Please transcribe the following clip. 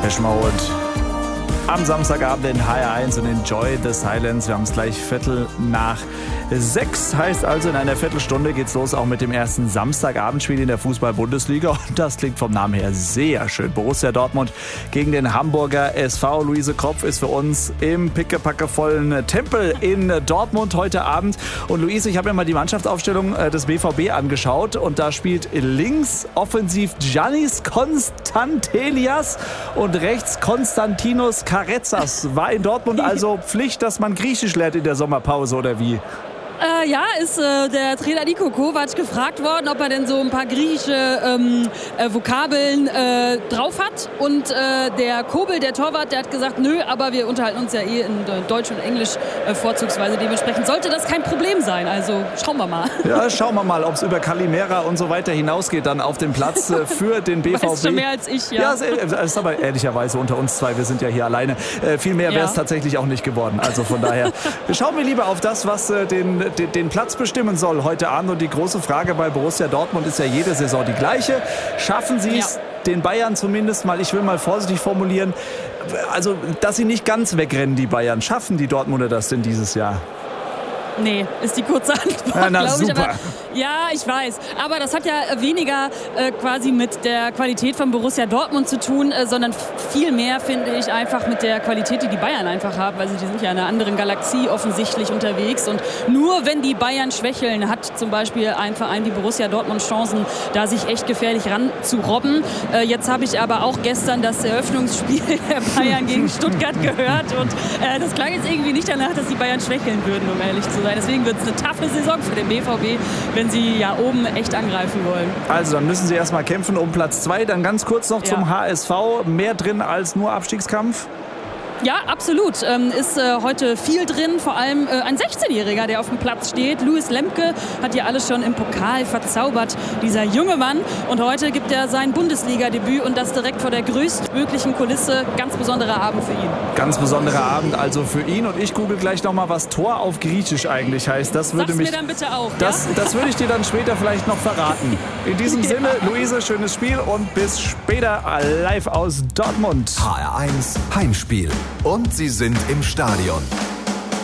Mode am Samstagabend in HR1 und Enjoy the Silence. Wir haben es gleich 5:45. Heißt also, in einer Viertelstunde geht's los auch mit dem ersten Samstagabendspiel in der Fußball-Bundesliga. Und das klingt vom Namen her sehr schön. Borussia Dortmund gegen den Hamburger SV. Luise Kropf ist für uns im pickepackevollen Tempel in Dortmund heute Abend. Und Luise, ich habe mir mal die Mannschaftsaufstellung des BVB angeschaut. Und da spielt links offensiv Giannis Konstantelias und rechts Konstantinos Karezas. War in Dortmund also Pflicht, dass man Griechisch lernt in der Sommerpause, oder wie? Ja, ist der Trainer Niko Kovac gefragt worden, ob er denn so ein paar griechische Vokabeln drauf hat. Und der Kobel, der Torwart, der hat gesagt, nö, aber wir unterhalten uns ja in Deutsch und Englisch vorzugsweise. Dementsprechend sollte das kein Problem sein. Also schauen wir mal. Ja, schauen wir mal, ob es über Kalimera und so weiter hinausgeht dann auf dem Platz für den BVB. Weißt schon mehr als ich, ja. Ja, das ist aber ehrlicherweise unter uns zwei. Wir sind ja hier alleine. Viel mehr wäre es tatsächlich auch nicht geworden. Also von daher schauen wir lieber auf das, was den Platz bestimmen soll heute Abend. Und die große Frage bei Borussia Dortmund ist ja jede Saison die gleiche. Schaffen sie es, den Bayern zumindest mal, ich will mal vorsichtig formulieren, also dass sie nicht ganz wegrennen, die Bayern. Schaffen die Dortmunder das denn dieses Jahr? Nee, ist die kurze Antwort, glaube ich. Aber, ja, ich weiß. Aber das hat ja weniger quasi mit der Qualität von Borussia Dortmund zu tun, sondern viel mehr, finde ich, einfach mit der Qualität, die die Bayern einfach haben. Weil die sind ja in einer anderen Galaxie offensichtlich unterwegs. Und nur wenn die Bayern schwächeln, hat zum Beispiel ein Verein wie Borussia Dortmund Chancen, da sich echt gefährlich ranzurobben. Jetzt habe ich aber auch gestern das Eröffnungsspiel der Bayern gegen Stuttgart gehört. Und das klang jetzt irgendwie nicht danach, dass die Bayern schwächeln würden, um ehrlich zu sein. Deswegen wird es eine taffe Saison für den BVB, wenn sie ja oben echt angreifen wollen. Also dann müssen sie erstmal kämpfen um Platz 2. Dann ganz kurz noch zum HSV. Mehr drin als nur Abstiegskampf? Ja, absolut. Ist heute viel drin, vor allem ein 16-Jähriger, der auf dem Platz steht. Louis Lemke hat ja alles schon im Pokal verzaubert, dieser junge Mann. Und heute gibt er sein Bundesliga-Debüt und das direkt vor der größtmöglichen Kulisse. Ganz besonderer Abend für ihn. Ganz besonderer Abend also für ihn. Und ich google gleich nochmal, was Tor auf Griechisch eigentlich heißt. Das würde mir dann bitte auch. Das würde ich dir dann später vielleicht noch verraten. In diesem Sinne, Luise, schönes Spiel und bis später live aus Dortmund. HR1 Heimspiel. Und sie sind im Stadion.